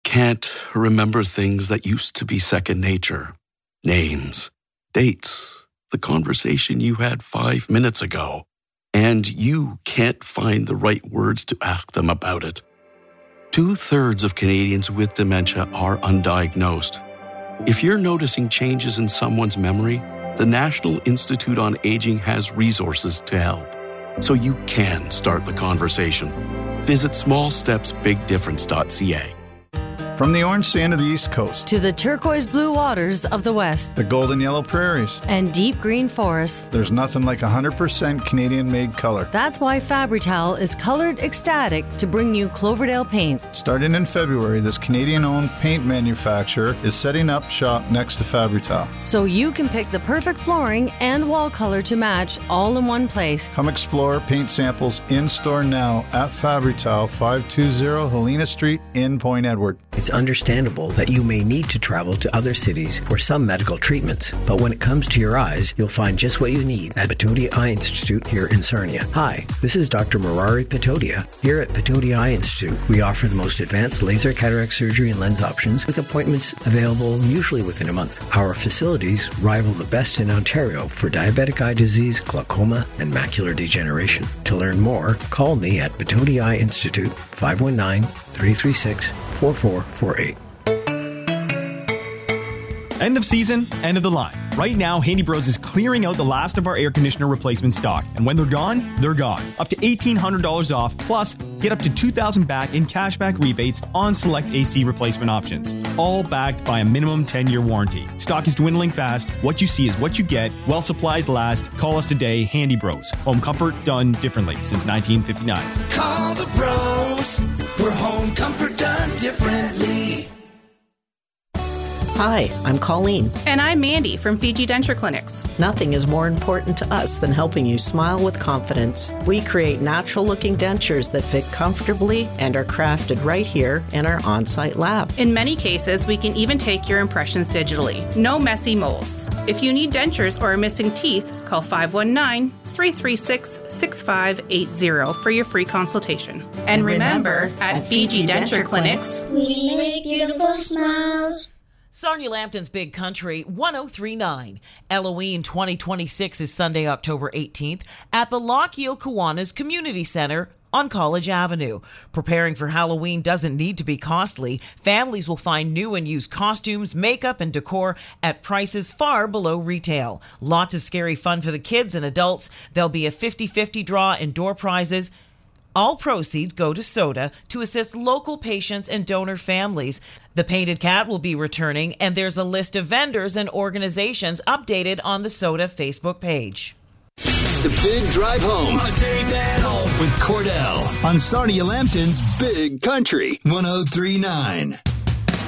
can't remember things that used to be second nature. Names, dates, the conversation you had 5 minutes ago. And you can't find the right words to ask them about it. 2/3 of Canadians with dementia are undiagnosed. If you're noticing changes in someone's memory, the National Institute on Aging has resources to help. So you can start the conversation. Visit smallstepsbigdifference.ca. From the orange sand of the East Coast to the turquoise blue waters of the West, the golden yellow prairies and deep green forests, there's nothing like 100% Canadian-made color. That's why Fabri-Tal is colored ecstatic to bring you Cloverdale paint. Starting in February, this Canadian-owned paint manufacturer is setting up shop next to Fabri-Tal. So you can pick the perfect flooring and wall color to match all in one place. Come explore paint samples in-store now at Fabri-Tal, 520 Helena Street in Point Edward. It's understandable that you may need to travel to other cities for some medical treatments, but when it comes to your eyes, you'll find just what you need at Patodia Eye Institute here in Sarnia. Hi, this is Dr. Murari Patodia. Here at Patodia Eye Institute, we offer the most advanced laser cataract surgery and lens options with appointments available usually within a month. Our facilities rival the best in Ontario for diabetic eye disease, glaucoma, and macular degeneration. To learn more, call me at Patodia Eye Institute, 519-336-4448. End of season, end of the line. Right now, Handy Bros is clearing out the last of our air conditioner replacement stock. And when they're gone, they're gone. Up to $1,800 off, plus get up to $2,000 back in cashback rebates on select AC replacement options. All backed by a minimum 10-year warranty. Stock is dwindling fast. What you see is what you get. While supplies last, call us today, Handy Bros. Home comfort done differently since 1959. Call the bros for home comfort done differently. Hi, I'm Colleen. And I'm Mandy from Fiji Denture Clinics. Nothing is more important to us than helping you smile with confidence. We create natural-looking dentures that fit comfortably and are crafted right here in our on-site lab. In many cases, we can even take your impressions digitally. No messy molds. If you need dentures or are missing teeth, call 519-336-6580 for your free consultation. And remember, at Fiji Denture Clinics, we make beautiful smiles. Sarnia Lambton's Big Country 1039. Halloween 2026 is Sunday, October 18th at the Lochiel Kiwanis Community Center on College Avenue. Preparing for Halloween doesn't need to be costly. Families will find new and used costumes, makeup, and decor at prices far below retail. Lots of scary fun for the kids and adults. There'll be a 50-50 draw and door prizes. All proceeds go to SODA to assist local patients and donor families. The Painted Cat will be returning, and there's a list of vendors and organizations updated on the SODA Facebook page. The Big Drive Home. Take that home with Cordell on Sarnia Lambton's Big Country 1039.